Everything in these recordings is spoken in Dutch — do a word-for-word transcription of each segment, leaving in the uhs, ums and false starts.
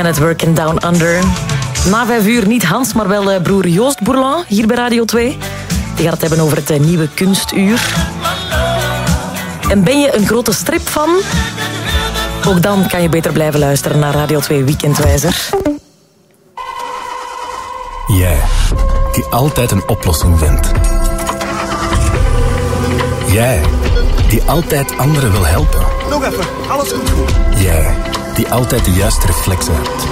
En het Working Down Under. Na vijf uur niet Hans, maar wel uh, broer Joost Bourlan, hier bij Radio twee. Die gaat het hebben over het uh, nieuwe kunstuur. En ben je een grote stripfan? Ook dan kan je beter blijven luisteren naar Radio twee Weekendwijzer. Jij, die altijd een oplossing vindt. Jij, die altijd anderen wil helpen. Nog even, alles komt goed. Jij, die altijd de juiste reflexen hebt.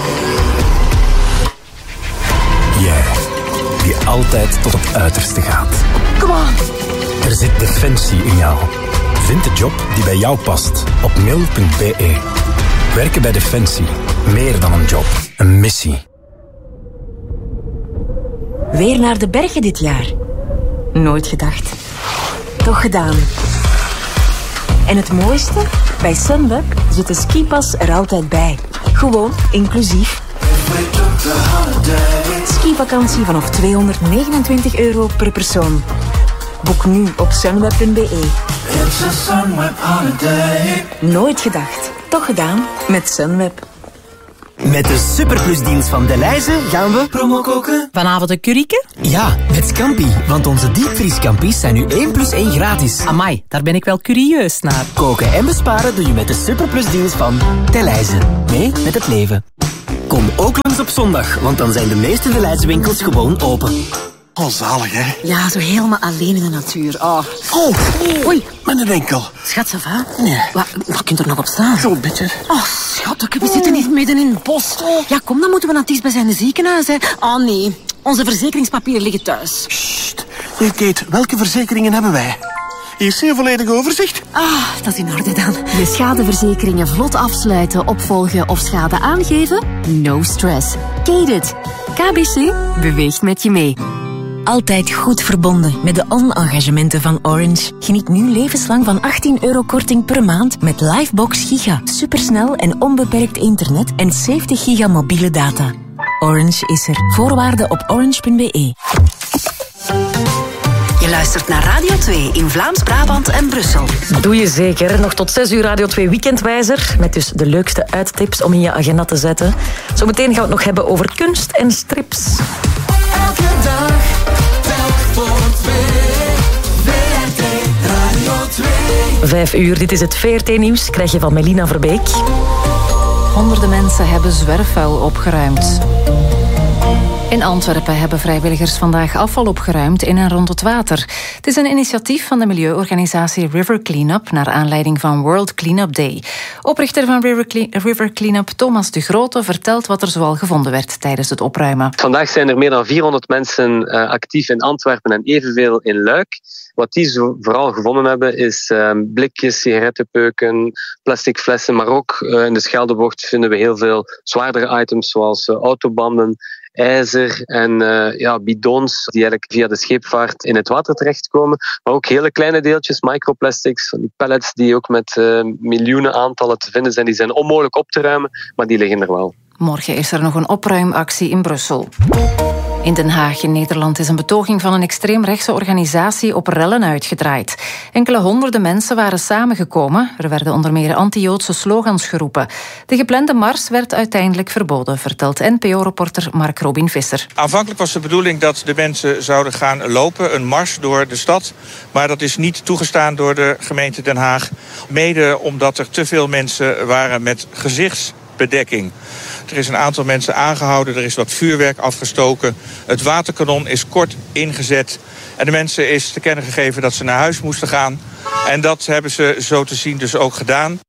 Jij, die altijd tot het uiterste gaat. Kom on! Er zit defensie in jou. Vind de job die bij jou past op mail punt b e. Werken bij Defensie. Meer dan een job. Een missie. Weer naar de bergen dit jaar. Nooit gedacht. Toch gedaan. En het mooiste? Bij Sunweb zit de skipas er altijd bij. Gewoon inclusief. Skivakantie vanaf tweehonderdnegenentwintig euro per persoon. Boek nu op sunweb punt b e. Nooit gedacht. Toch gedaan met Sunweb. Met de superplusdeals van Delhaize gaan we promo koken. Vanavond een curryke? Ja, met Scampi. Want onze diepvrieskampies zijn nu één plus één gratis. Amai, daar ben ik wel curieus naar. Koken en besparen doe je met de superplusdeals van Delhaize. Mee met het leven. Kom ook langs op zondag, want dan zijn de meeste Delhaize winkels gewoon open. Oh, zalig, hè? Ja, zo helemaal alleen in de natuur. Oh, Oh, oei, met een enkel. schat, ça va? Nee. Wat, wat kunt er nog op staan? Zo'n beetje. Oh, schat, we zitten niet midden in het bos. Ja, kom, dan moeten we naar het dichtstbijzijnde ziekenhuis, hè. Oh, nee. Onze verzekeringspapieren liggen thuis. Sst. Nee, Kate, welke verzekeringen hebben wij? Hier zie je een volledig overzicht. Ah, dat is in orde dan. Je schadeverzekeringen vlot afsluiten, opvolgen of schade aangeven? No stress. Kate it. K B C beweegt met je mee. Altijd goed verbonden met de on-engagementen van Orange. Geniet nu levenslang van achttien euro korting per maand met Livebox Giga. Supersnel en onbeperkt internet en zeventig giga mobiele data. Orange is er. Voorwaarden op orange punt b e. Je luistert naar Radio twee in Vlaams-Brabant en Brussel. Doe je zeker. Nog tot zes uur Radio twee Weekendwijzer. Met dus de leukste uittips om in je agenda te zetten. Zometeen gaan we het nog hebben over kunst en strips. Elke dag, telk voor twee. V R T Radio twee. Vijf uur, dit is het V R T-nieuws. Krijg je van Melina Verbeek. Honderden mensen hebben zwerfvuil opgeruimd. In Antwerpen hebben vrijwilligers vandaag afval opgeruimd in en rond het water. Het is een initiatief van de milieuorganisatie River Cleanup naar aanleiding van World Cleanup Day. Oprichter van River, Cle- River Cleanup, Thomas de Grote, vertelt wat er zoal gevonden werd tijdens het opruimen. Vandaag zijn er meer dan vierhonderd mensen uh, actief in Antwerpen en evenveel in Luik. Wat die zo vooral gevonden hebben is uh, blikjes, sigarettenpeuken, plastic flessen, maar ook uh, in de Scheldebocht vinden we heel veel zwaardere items zoals uh, autobanden, ijzer en uh, ja, bidons die eigenlijk via de scheepvaart in het water terechtkomen. Maar ook hele kleine deeltjes, microplastics, van die pellets die ook met uh, miljoenen aantallen te vinden zijn. Die zijn onmogelijk op te ruimen, maar die liggen er wel. Morgen is er nog een opruimactie in Brussel. In Den Haag in Nederland is een betoging van een extreemrechtse organisatie op rellen uitgedraaid. Enkele honderden mensen waren samengekomen. Er werden onder meer anti-Joodse slogans geroepen. De geplande mars werd uiteindelijk verboden, vertelt N P O-reporter Mark Robin Visser. Aanvankelijk was de bedoeling dat de mensen zouden gaan lopen, een mars door de stad. Maar dat is niet toegestaan door de gemeente Den Haag. Mede omdat er te veel mensen waren met gezichtsbedekking. Er is een aantal mensen aangehouden, er is wat vuurwerk afgestoken. Het waterkanon is kort ingezet. En de mensen is te kennen gegeven dat ze naar huis moesten gaan. En dat hebben ze zo te zien dus ook gedaan.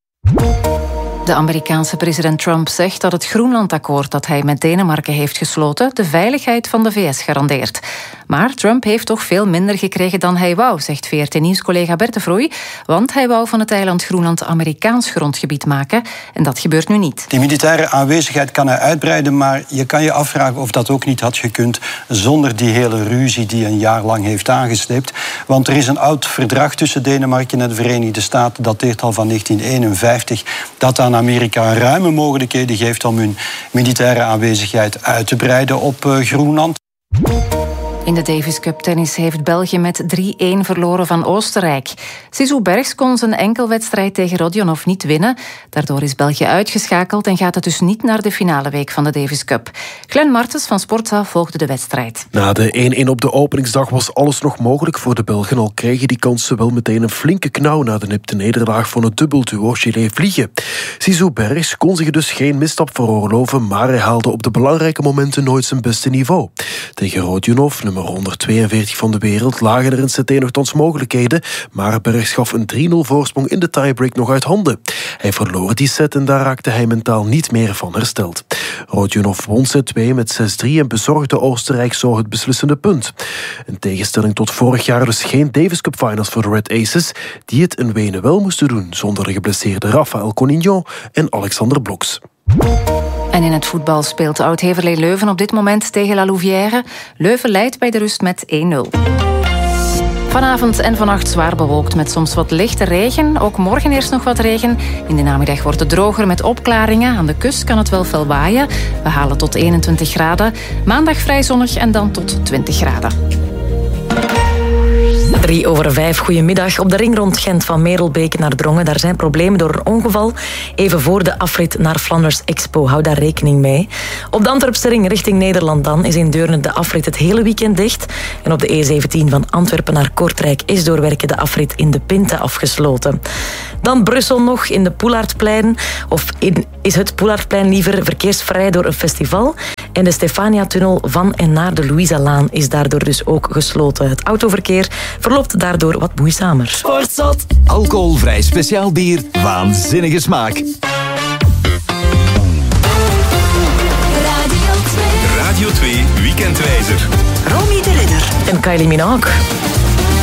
De Amerikaanse president Trump zegt dat het Groenlandakkoord dat hij met Denemarken heeft gesloten de veiligheid van de V S garandeert. Maar Trump heeft toch veel minder gekregen dan hij wou, zegt V R T-nieuwscollega Bert de Vroei. Want hij wou van het eiland Groenland Amerikaans grondgebied maken. En dat gebeurt nu niet. Die militaire aanwezigheid kan hij uitbreiden, maar je kan je afvragen of dat ook niet had gekund zonder die hele ruzie die een jaar lang heeft aangesleept. Want er is een oud verdrag tussen Denemarken en de Verenigde Staten, dat dateert al van negentien eenenvijftig, dat aan Amerika ruime mogelijkheden geeft om hun militaire aanwezigheid uit te breiden op uh, Groenland. In In de Davis Cup tennis heeft België met drie-een verloren van Oostenrijk. Zizou Bergs kon zijn enkelwedstrijd tegen Rodionov niet winnen. Daardoor is België uitgeschakeld en gaat het dus niet naar de finale week van de Davis Cup. Glenn Martens van Sportza volgde de wedstrijd. Na de één-een op de openingsdag was alles nog mogelijk voor de Belgen, al kregen die kansen wel meteen een flinke knauw na de nipte nederlaag van het dubbelduo Gillet-Vliegen. Zizou Bergs kon zich dus geen misstap veroorloven, maar hij haalde op de belangrijke momenten nooit zijn beste niveau. Tegen Rodionov, nummer honderdtweeënveertig van de wereld, lagen er in set één nogthans mogelijkheden, maar Bergs gaf een drie-nul voorsprong in de tiebreak nog uit handen. Hij verloor die set en daar raakte hij mentaal niet meer van hersteld. Rodionov won set twee met zes drie en bezorgde Oostenrijk zo het beslissende punt. In tegenstelling tot vorig jaar dus geen Davis Cup Finals voor de Red Aces, die het in Wenen wel moesten doen zonder de geblesseerde Rafael Conignon en Alexander Bloks. En in het voetbal speelt Oud-Heverlee Leuven op dit moment tegen La Louvière. Leuven leidt bij de rust met één-nul. Vanavond en vannacht zwaar bewolkt met soms wat lichte regen. Ook morgen eerst nog wat regen. In de namiddag wordt het droger met opklaringen. Aan de kust kan het wel fel waaien. We halen tot eenentwintig graden. Maandag vrij zonnig en dan tot twintig graden. Drie over vijf, goedemiddag. Op de ring rond Gent van Merelbeke naar Drongen. Daar zijn problemen door een ongeval. Even voor de afrit naar Flanders Expo. Hou daar rekening mee. Op de Antwerpse ring richting Nederland dan is in Deurne de afrit het hele weekend dicht. En op de E zeventien van Antwerpen naar Kortrijk is door werken de afrit in de Pinte afgesloten. Dan Brussel nog in de Poelaardplein. Of in, is het Poelaardplein liever verkeersvrij door een festival. En de Stefania-tunnel van en naar de Louisa-laan is daardoor dus ook gesloten. Het autoverkeer verloopt daardoor wat moeizamer. Sportzot. Alcoholvrij speciaal bier. Waanzinnige smaak. Radio twee. Radio twee Weekendwijzer. Romy de Ridder. En Kylie Minogue.